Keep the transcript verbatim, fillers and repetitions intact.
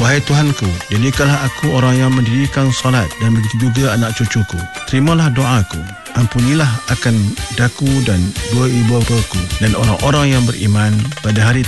Wahai Tuhanku, jadikanlah aku orang yang mendirikan solat dan begitu juga anak cucuku. Terimalah doaku. Ampunilah akan daku dan dua ibu bapaku dan orang-orang yang beriman pada hari